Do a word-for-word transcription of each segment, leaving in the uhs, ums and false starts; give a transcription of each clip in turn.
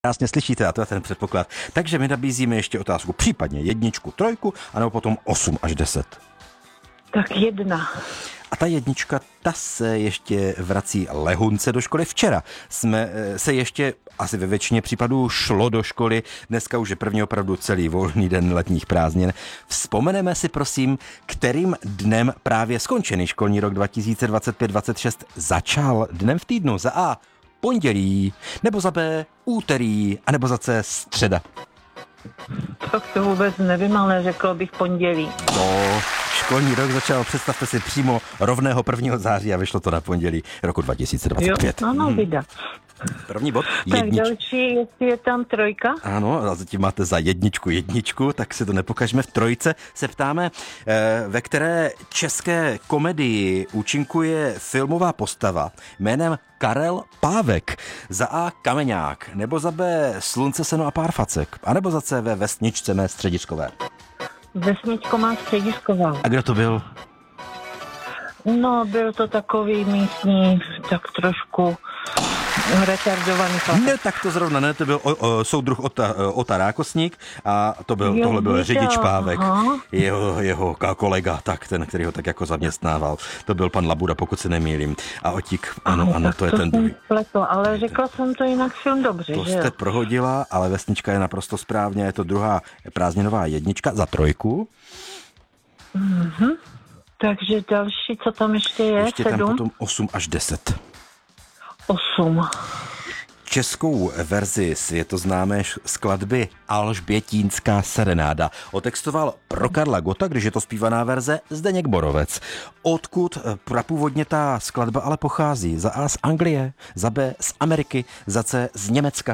Krásně slyšíte, a to je ten předpoklad. Takže my nabízíme ještě otázku, případně jedničku, trojku, anebo potom osm až deset. Tak jedna. A ta jednička, ta se ještě vrací lehunce do školy. Včera jsme se ještě, asi ve většině případů, šlo do školy. Dneska už je první opravdu celý volný den letních prázdnin. Vzpomeneme si prosím, kterým dnem právě skončený školní rok dva tisíce dvacet pět dvacet šest začal. Dnem v týdnu. Za A pondělí, nebo za B úterý, anebo za C středa. Tak to vůbec nevím, ale řekl bych pondělí. No, školní rok začal, představte si, přímo rovného prvního září a vyšlo to na pondělí roku dva tisíce dvacet pět. Jo, ano, hmm. vida. První bod. Tak jednič... další, jestli je tam trojka. Ano, a zatím máte za jedničku jedničku, tak si to nepokažme. V trojce se ptáme, ve které české komedii účinkuje filmová postava jménem Karel Pávek. Za A Kameňák, nebo za B Slunce, seno a pár facek, anebo za C ve Vesničce mé Střediskové. Vesničko má Středisková. A kdo to byl? No, byl to takový místní, tak trošku retardovaný chlap. Ne, tak to zrovna ne, to byl o, o, soudruh Ota, Ota Rákosník a to byl, jo, tohle byl řidič Pávek, aha. jeho, jeho kolega, tak ten, který ho tak jako zaměstnával. To byl pan Labuda, pokud se nemýlím. A Otík, ano, Aha, ano, to je ten druhý. Pletlo, ale řekla jsem to jinak film dobře, To že jste jo? prohodila, ale Vesnička je naprosto správně, je to druhá prázdninová jednička za trojku. Mhm. Takže další, co tam ještě je? Ještě Sedm? tam potom osm až deset. Osm. Českou verzi světoznámé skladby Alžbětínská serenáda otextoval pro Karla Gotta, když je to zpívaná verze, Zdeněk Borovec. Odkud prapůvodně ta skladba ale pochází? Za A z Anglie, za B z Ameriky, za C z Německa.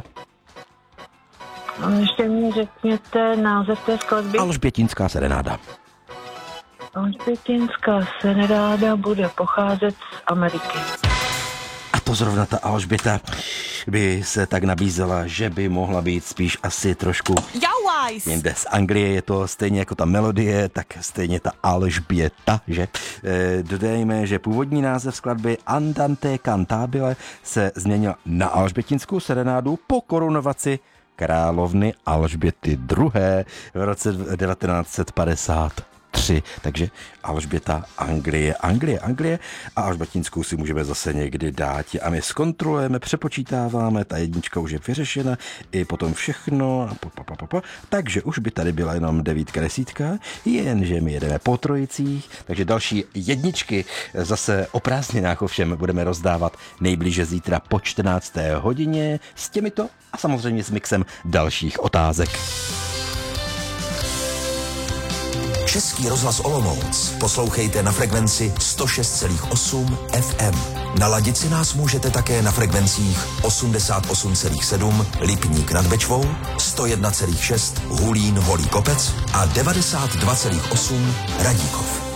A ještě mi řekněte název té skladby. Alžbětínská serenáda. Alžbětinská serenáda bude pocházet z Ameriky. A to zrovna ta Alžběta by se tak nabízela, že by mohla být spíš asi trošku jinde. Z Anglie je to stejně jako ta melodie, tak stejně ta Alžběta, že? E, dodejme, že původní název skladby Andante cantabile se změnil na Alžbětinskou serenádu po korunovaci královny Alžběty druhé. v roce devatenáct set padesát tři. Takže Alžběta, Anglie, Anglie, Anglie a Alžbětinskou si můžeme zase někdy dát. A my zkontrolujeme, přepočítáváme, ta jednička už je vyřešena, i potom všechno. Pa, pa, pa, pa, pa. Takže už by tady byla jenom devítka, desítka, jenže my jedeme po trojicích, takže další jedničky zase o prázdninách ovšem budeme rozdávat nejblíže zítra po čtrnácté hodině s těmito a samozřejmě s mixem dalších otázek. Český rozhlas Olomouc poslouchejte na frekvenci sto šest celá osm F M. Naladit si nás můžete také na frekvencích osmdesát osm celá sedm Lipník nad Bečvou, sto jedna celá šest Hulín Holý Kopec a devadesát dva celá osm Radíkov.